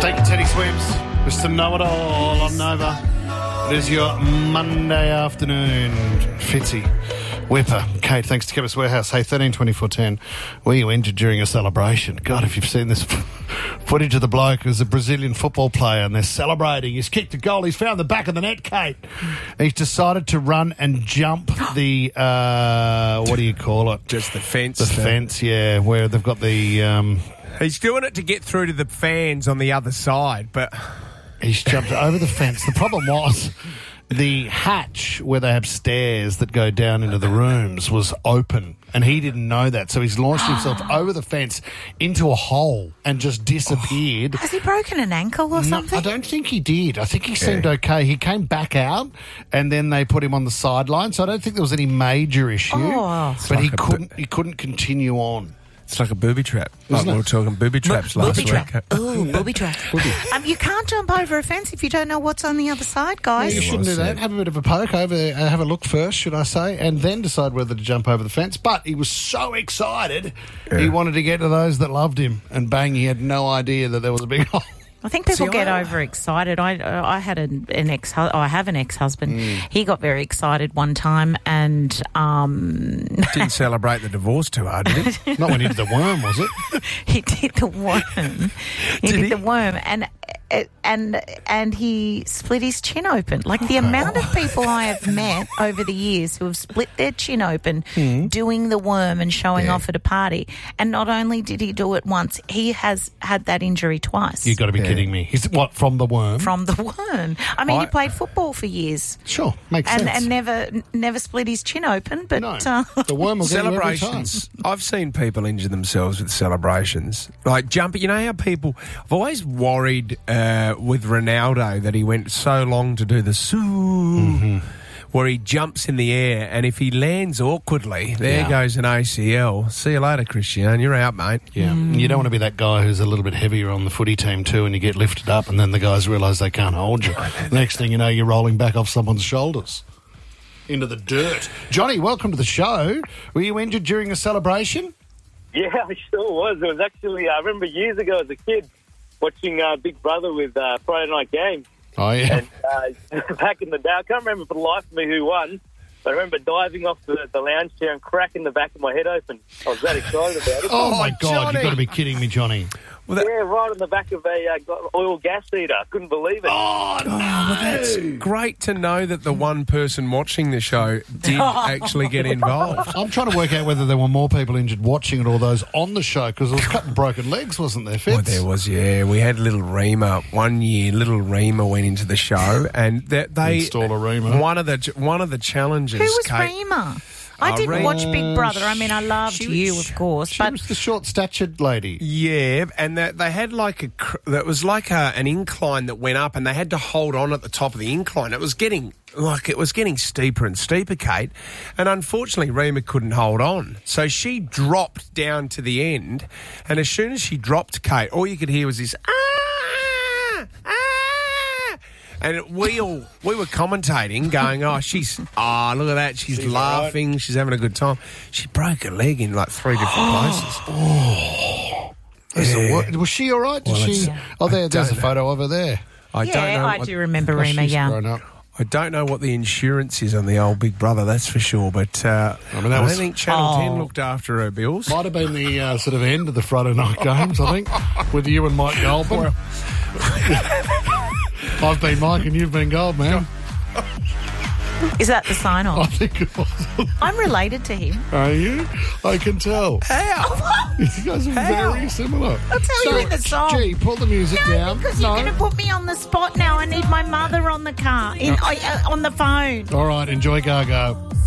Thank you, Teddy Swims. Mr. Know-It-All on Nova. It is your Monday afternoon. Fitzy, Whipper, Kate, thanks to Chemist Warehouse. Hey, 13-24-10, were you injured during a celebration? God, if you've seen this footage of the bloke who's a Brazilian football player and they're celebrating. He's kicked a goal. He's found the back of the net, Kate. He's decided to run and jump the, what do you call it? Just the fence. The fence, yeah, where they've got the... He's doing it to get through to the fans on the other side, but... He's jumped over the fence. The problem was the hatch where they have stairs that go down into the rooms was open, and he didn't know that. So he's launched himself over the fence into a hole and just disappeared. Has he broken an ankle or something? I don't think he did. I think he seemed okay. He came back out, and then they put him on the sideline. So I don't think there was any major issue. But he couldn't continue on. It's like a booby trap. Like we were talking booby traps last week. Ooh, booby trap. You can't jump over a fence if you don't know what's on the other side, guys. Yeah, you shouldn't do that. Have a bit of a poke over there, have a look first, should I say, and then decide whether to jump over the fence. But he was so excited, he wanted to get to those that loved him, and bang, he had no idea that there was a big hole. I think people get overexcited. I had I have an ex-husband. He got very excited one time and didn't celebrate the divorce too hard, did he? Not when he did the worm, was it? He did the worm. He did the worm, and he split his chin open. Like the amount of people I have met over the years who have split their chin open doing the worm and showing off at a party. And not only did he do it once, he has had that injury twice. You've got to be kidding me. He's what, from the worm? From the worm. I mean, he played football for years. Sure, makes sense. And never split his chin open. But no, the worm will get you every time. I've seen people injure themselves with celebrations. Like jumping. You know how people... I've always worried... with Ronaldo that he went so long to do the where he jumps in the air, and if he lands awkwardly, there goes an ACL. See you later, Cristiano. You're out, mate. Yeah. You don't want to be that guy who's a little bit heavier on the footy team too, and you get lifted up and then the guys realise they can't hold you. Next thing you know, you're rolling back off someone's shoulders into the dirt. Johnny, welcome to the show. Were you injured during a celebration? Yeah, I sure was. It was actually, I remember years ago as a kid, watching Big Brother with Friday Night Games. Oh, yeah. And back in the day, I can't remember for the life of me who won, but I remember diving off the lounge chair and cracking the back of my head open. I was that excited about it. Oh, my God, Johnny. you've got to be kidding me, Johnny. Well, yeah, right on the back of a oil gas heater. I couldn't believe it. Oh, no. Well, that's great to know that the one person watching the show did actually get involved. I'm trying to work out whether there were more people injured watching it or those on the show, because there was a couple of broken legs, wasn't there, Fitz? Well, there was, yeah. We had little Rima. One year, little Rima went into the show, and they install a Rima. One of the challenges. Who was Kate, Rima? I didn't watch Big Brother. I mean, I loved you, of course. She was the short-statured lady. Yeah, and they had like an incline that went up, and they had to hold on at the top of the incline. It was getting steeper and steeper, Kate, and unfortunately Rima couldn't hold on. So she dropped down to the end, and as soon as she dropped, Kate, all you could hear was this, and we were commentating, going, look at that, she's laughing, right. She's having a good time. She broke her leg in like 3 different places. Was she all right? There's a photo of her there. I do remember Rima, yeah. I don't know what the insurance is on the old Big Brother, that's for sure, but I don't think Channel 10 looked after her bills. Might have been the sort of end of the Friday night games, I think, with you and Mike Goldman. I've been Mike and you've been Gold, man. Is that the sign-off? I think it was. I'm related to him. Are you? I can tell. How? You guys are very similar. I'll tell you in the song. Gee, pull the music down. Because you're going to put me on the spot now. I need my mother on the car, on the phone. All right, enjoy Go-Go.